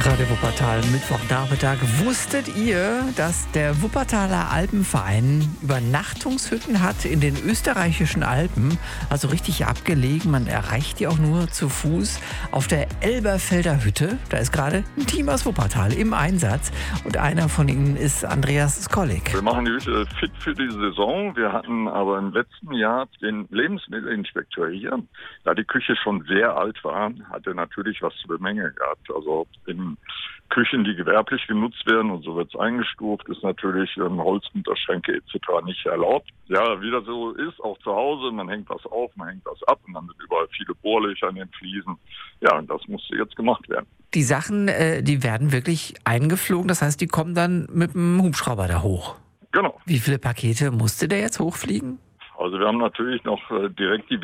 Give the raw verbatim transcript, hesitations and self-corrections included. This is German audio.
Radio Wuppertal, Mittwochnachmittag. Wusstet ihr, dass der Wuppertaler Alpenverein Übernachtungshütten hat in den österreichischen Alpen? Also richtig abgelegen, man erreicht die auch nur zu Fuß. Auf der Elberfelder Hütte, da ist gerade ein Team aus Wuppertal im Einsatz. Und einer von ihnen ist Andreas Skolik. Wir machen die Hütte fit für die Saison. Wir hatten aber im letzten Jahr den Lebensmittelinspekteur hier. Da die Küche schon sehr alt war, hat er natürlich was zu bemängeln gehabt. Also in Küchen, die gewerblich genutzt werden, und so wird es eingestuft, ist natürlich ähm, Holzunterschränke et cetera nicht erlaubt. Ja, wie das so ist, auch zu Hause, man hängt was auf, man hängt was ab und dann sind überall viele Bohrlöcher an den Fliesen. Ja, und das musste jetzt gemacht werden. Die Sachen, äh, die werden wirklich eingeflogen, das heißt, die kommen dann mit dem Hubschrauber da hoch. Genau. Wie viele Pakete musste der jetzt hochfliegen? Also wir haben natürlich noch äh, direkt die